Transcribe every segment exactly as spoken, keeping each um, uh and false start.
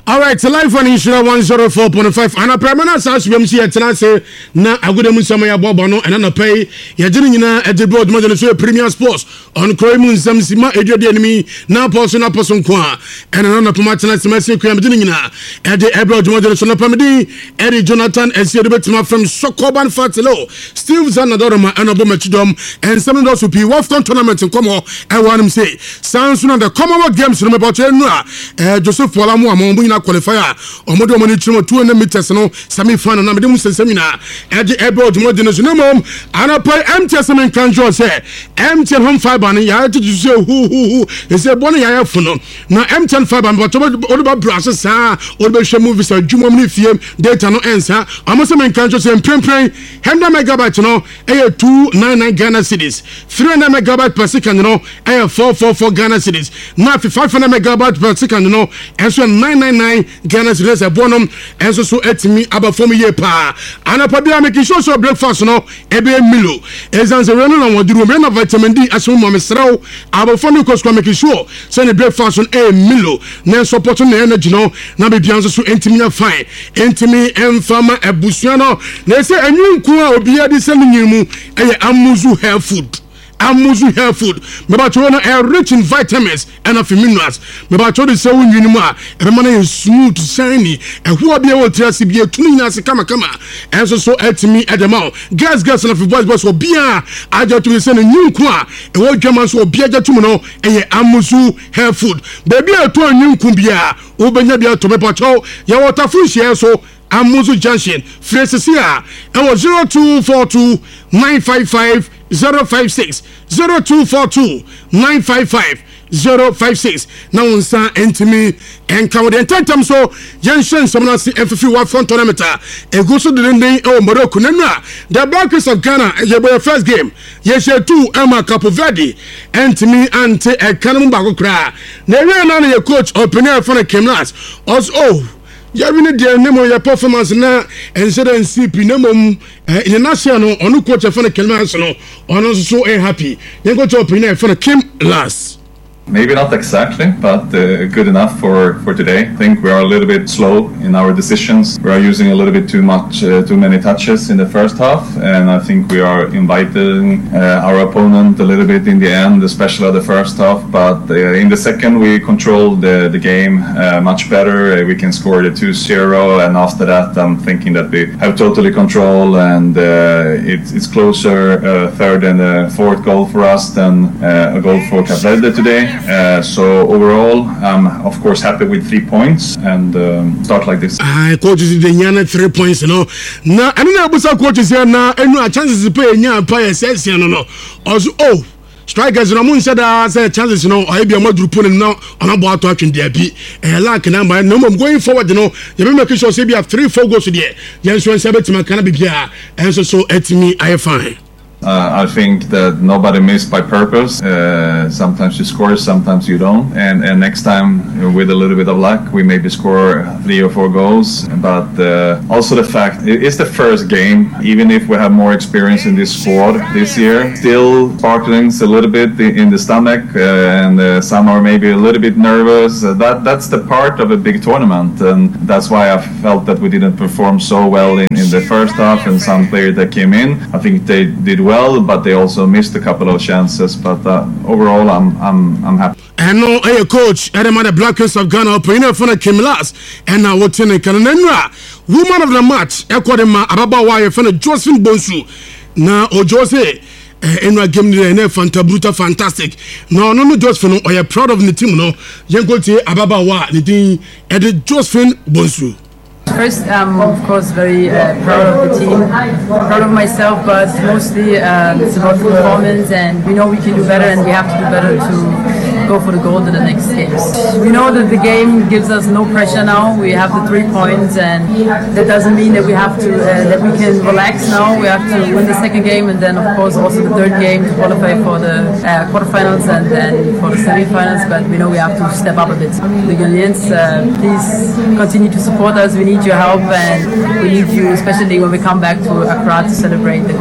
All right, so live on Insura one oh four point five. And a permanent house, we see a tenase, na Agudamu Samaya Bobano, and an pay, Yadina at the board, Modern Premier Sports, on Kroimun Samsima, Edio the enemy, now person up person qua, and another Pomatana Semester Cramdina, at the Abroad Modern Sonapamadi, Eddie Jonathan, and Sierra from Sokoban Fatilo, Steve Zanadorama, and Obama and some of those who be Wafton tournament in Como, I want him say, sounds on the Commonwealth Games, remember, Joseph Walamu, Mombina. Qualifier or more than two hundred meters no semi final na medem seminar at the airport modern no mom and I play M T S men control say M T N home fiber na ya to say who who who is a bonny ya funo na M T N fiber but all about process ah all be show movies or jumom ni fiem data no answer almost men control say prempren one hundred megabyte no eh two ninety-nine Ghana cedis three hundred megabyte per second no eh four forty-four Ghana cedis na five hundred megabyte per second no and so nine ninety-nine Ghana cedis a bonum and so so etimi aba form year pa anapabia make sure so breakfast no ebe milo ezanse reno na woduru me na vitamin D aso mo mesraw aba form ko so make sure so the breakfast on e milo na support na energy no na be bianso so etimi fine etimi emfama ebusua no na se anwunku a obi ade se nyimu eye amuzu hair food Amuzu hair food. Meba chona are rich in vitamins and of minerals. Meba chona se wunyu mu a everyone is smooth shiny. And who be able to see be a tuning se kama kama. And so so at me at the mouth. Gas gas and of boys boys so bia aja to se nyu ku a e wo dwama so bia aja to mu no e amuzu hair food. Baby a to nyu ku bia wo benya bia to meba cho ya water food share so Amuzu Junction, Fresesia, and was zero two four two nine five five zero five six zero two four two nine five five zero five six. Now on sa entimi and come the time so Jensen someone see F F one front tournament. A go so the day oh Morocco. The Blackers of Ghana, your first game. Yes, you two Emma Capo Verde, entimi ante a Cannon Bagokra. Never none of your coach or Penel for the Kemlas. Also, oh. Yavine dia nemo ya performance na ensure C P nemo in the national onu coach for the Kelmas no ono so e happy you go to opinion for the Kim last. Maybe not exactly, but uh, good enough for, for today. I think we are a little bit slow in our decisions. We are using a little bit too much, uh, too many touches in the first half, and I think we are inviting uh, our opponent a little bit in the end, especially the first half. But uh, in the second, we controlled the, the game uh, much better. Uh, we can score the two zero, and after that, I'm thinking that we have totally control, and uh, it's, it's closer, uh, third and uh, fourth goal for us than uh, a goal for Cape Verde today. Uh, so overall, I'm of course happy with three points and um, start like this. Ah, coaches the nyana three points, you know. Na, I don't know about coaches here now. And no chances to play nyana play says you know. Also, oh, strikers no mun said that say chances you know. I be a more group now on about talking there be. Eh, like number no more going forward, you know. You be making sure say be have three four goals there. Yes, one seven to can be here. And so so at me I fine. Uh, I think that nobody missed by purpose. Uh, sometimes you score, sometimes you don't. And, and next time, with a little bit of luck, we maybe score three or four goals. But uh, also the fact, it's the first game. Even if we have more experience in this squad this year, still sparklings a little bit in the stomach. Uh, and uh, some are maybe a little bit nervous. Uh, that That's the part of a big tournament. And that's why I felt that we didn't perform so well in, in the first half. And some players that came in, I think they did well. Well, but they also missed a couple of chances. But uh, overall, I'm I'm I'm happy. And no, hey, coach, Adam the Blackers of Ghana, opinion for the Kimlas, and now what's in the Canada woman of the match. Equadema Ababa Wire for the Josephine Bonsu. Now, O Jose, and I give me the Fanta Bruta fantastic. No, no, no, Josephine, I am proud of the team. No, young Goldie Ababa Wa, the thing, and the Josephine Bonsu. First, I'm of course very uh, proud of the team, proud of myself, but mostly um, it's about performance, and we know we can do better, and we have to do better to go for the gold in the next games. We know that the game gives us no pressure now. We have the three points, and that doesn't mean that we have to uh, that we can relax now. We have to win the second game, and then of course also the third game to qualify for the uh, quarterfinals and then for the semi-finals. But we know we have to step up a bit. The Ghanaians, uh, please continue to support us. We need your help, and we need you, especially when we come back to Accra to celebrate the gold.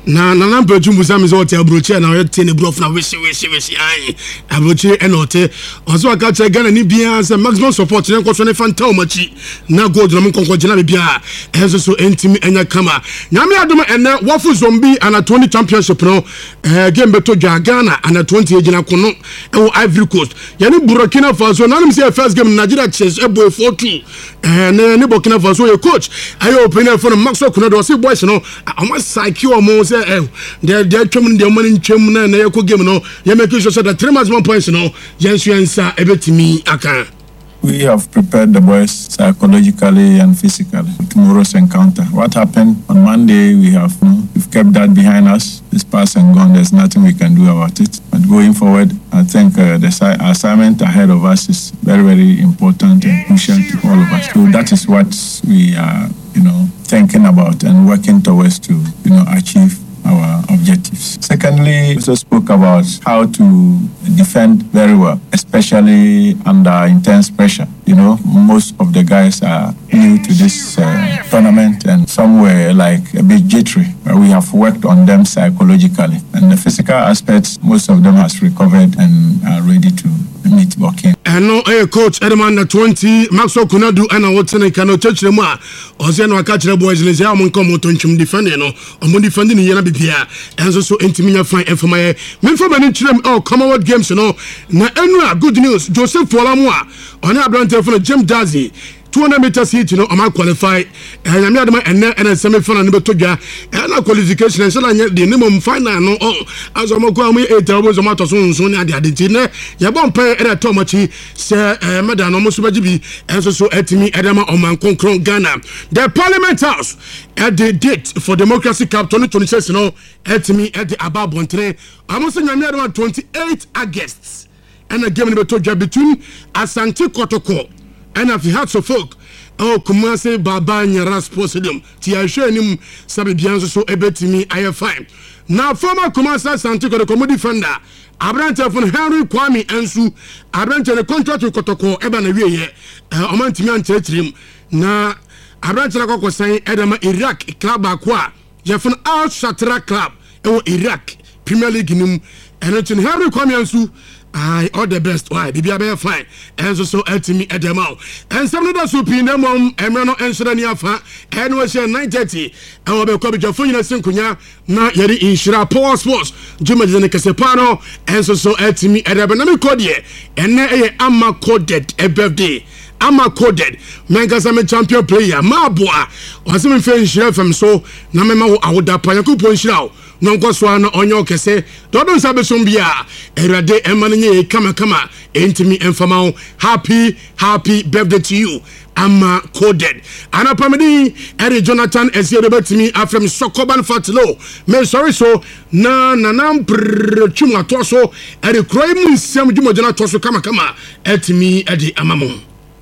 na na na mpɛtu musa me sɛ ɔte abrochi na ɔyɛ te ne brof na wesi wesi wesi ai abrochi ɛna ɔte ɔso aka kyerɛ Ghana ni bia sɛ maximum support ne nkɔso ne fanta omachi na gold na mkonkɔ gyina bia ɛnso so entimi enya kama nyame adom ɛnɛ wafu zombie ana twenty championship no eh game beto dwa Ghana ana twenty gyina kono ɛwɔ Ivory Coast yɛne Burkina Faso na nim sɛ first game Nigeria chess ɛbɔ four two eh ne ne Burkina Faso yɛ coach ayo opener for Maxwell Kuno do say boys no ɔmo psyche ɔmo sɛ eh they they twem de ɔmo ntwem na na yɛkɔ game no yɛ make sure that three maximum points no yɛnso yɛnsa ebetimi aka. We have prepared the boys psychologically and physically for tomorrow's encounter. What happened on Monday, we have you know, we've kept that behind us. It's past and gone. There's nothing we can do about it. But going forward, I think uh, the si- assignment ahead of us is very, very important and crucial to all of us. So that is what we are, you know, thinking about and working towards to, you know, achieve our objectives. Secondly, we also spoke about how to defend very well, especially under intense pressure. You know, most of the guys are new to this uh, tournament and some were like a bit jittery. But we have worked on them psychologically. And the physical aspects, most of them has recovered and are ready to meet Burkina. And no, a coach Edman the twenty, Maxwell Kunadu and I watching cannot touch them. Or say no catch the boys in the Zaman come to defending no, or defending the Yana B P R. And so intimate fine and for my men from an interim or Commonwealth Games, you know. Na annual good news, Joseph Folamua on our brand telephone, Jim Dazi. two hundred meters heat, you know, I'm qualify. And I'm not and then a semi final number two, and a qualification, and so I get the minimum final. No, as I'm going to eight hours of matter soon, soon at the dinner. You won't pay at a Tomachi, Sir Madame almost Bajibi, and so at me, Adama or Mancon Ghana. The Parliament House at the date for Democracy Cup twenty twenty-six, you know, at me at the Abab Bontre. I'm also on twenty-eight August, and a game between Asante Kotoko. And if you had so folk, oh, Kumase Baba Nyara Sports Stadium, Tia Shenim, Sabibianzo, so ebetimi, I have fine. Now, former Kumasa Santico, the comedy defender, Abranta from Henry Kwame Ansu, Abranta the contract with Kotoko, Eban Away, Omantimian Tetrim, na Abranta Koko saying Edama Iraq, Club Aqua, Jeffon Al Shatra Club, or Iraq, Premier League, and it's in Henry Kwame Ansu. I all the best. Why? Bibi abe fine. And so so ultimate at them out. And some of the supine mom and rano and Sudania fa and was here nine thirty. And we'll be coming to Funya Sinkunya. Na yeri inshira power sports. Juma Jane Casepano and so so ultimate at them code ye. And na a ama coded a birthday. Ama coded. Megasame champion player. Mabua. Was even fair share from so Namema I would up Payaku Ponshao. Non kwaswana onyo kese dodon sabe sombia erade emanenye kama kama entimi enfama happy happy birthday to you ama coded ana pamedi ere Jonathan esiedebetimi afrem sokoban fatlo me sorry so na nanam chuma toso ere kroimu nsem djumo jana toso kama kama etimi ede amamo.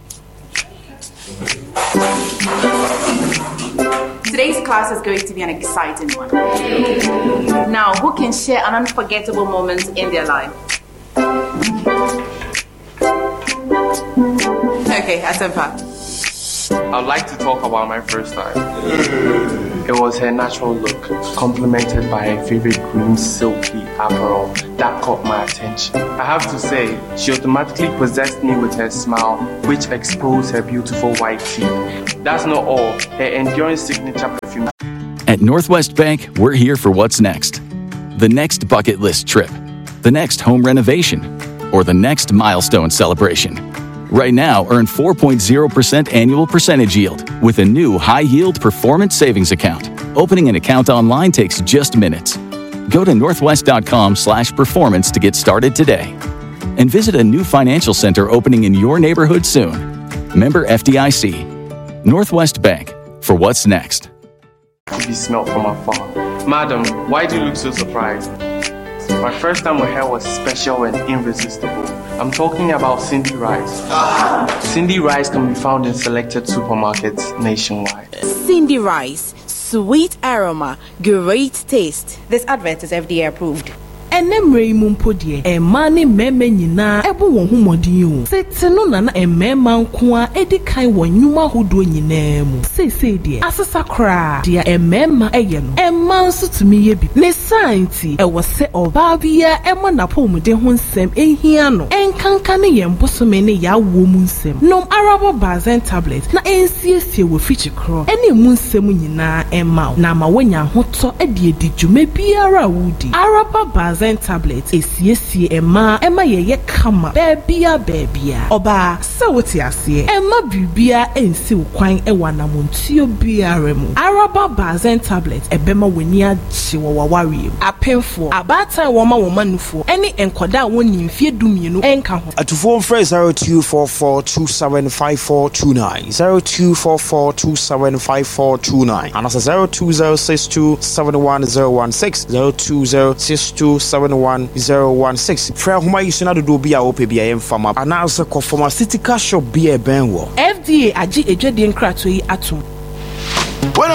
Today's class is going to be an exciting one. Now, who can share an unforgettable moment in their life? Okay, Asempa. I'd like to talk about my first time. It was her natural look, complemented by her favorite green silky apparel that caught my attention. I have to say, she automatically possessed me with her smile, which exposed her beautiful white teeth. That's not all, her enduring signature perfume. At Northwest Bank, we're here for what's next. The next bucket list trip, the next home renovation, or the next milestone celebration. Right now, earn four point zero percent annual percentage yield with a new high-yield performance savings account. Opening an account online takes just minutes. Go to northwest.com slash performance to get started today. And visit a new financial center opening in your neighborhood soon. Member F D I C. Northwest Bank, for what's next. Be smelled from afar. Madam, why do you look so surprised? My first time with her was special and irresistible. I'm talking about Cindy Rice. Cindy Rice can be found in selected supermarkets nationwide. Cindy Rice, sweet aroma, great taste. This advert is F D A approved. enemre mumpodie e mani meme nyina ebu won humodin o sete no na na emema nko a edikan won nyuma hodo nyina mu sese de asesa kra de emema eye no emma nso tumi ye bi ne science e wo se oba bia ema na pomde ho nsem ehia no enkanka ne ye mbosome ne ya wo mu nsem nom arabo bazen tablet na ensiesie wo fichi kro ene mu nsem nyina emma na ma wonya hoto e de edi dwuma biara wudi araba bazen tablet esiesie emma emma ye ye kama bebia bebia oba se woti ase emma bibia ensi kwan e wana montuo biara mu araba bazen tablet ebema wani agye wo waware apemfo abata wo ma wo manufo ene enkoda woni mfie dumienu enka ho atufo mfre zero two four four two seven five four two nine zero two four four two seven five four two nine and as zero two zero six two seven one zero one six zero two zero six two seven one zero one six fra homa yisuna do bia ope bia emfama anase ko pharmaceutical shop bia benwo F D A agi ejwede nkrato yi atom.